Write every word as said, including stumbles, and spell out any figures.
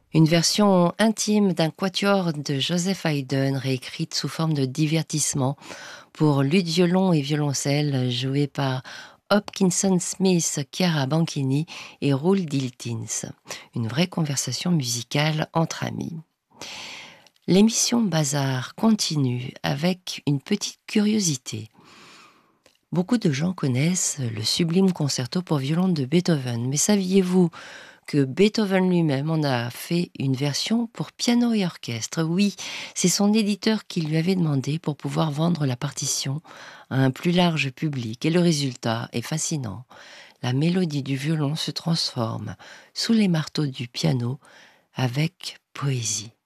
Une version intime d'un quatuor de Joseph Haydn, réécrite sous forme de divertissement pour luth, violon et violoncelle, joué par Hopkinson Smith, Chiara Banchini et Roel Diltins. Une vraie conversation musicale entre amis. L'émission Bazar continue avec une petite curiosité. Beaucoup de gens connaissent le sublime concerto pour violon de Beethoven, mais saviez-vous que Beethoven lui-même en a fait une version pour piano et orchestre? Oui, c'est son éditeur qui lui avait demandé pour pouvoir vendre la partition à un plus large public, et le résultat est fascinant. La mélodie du violon se transforme sous les marteaux du piano avec poésie.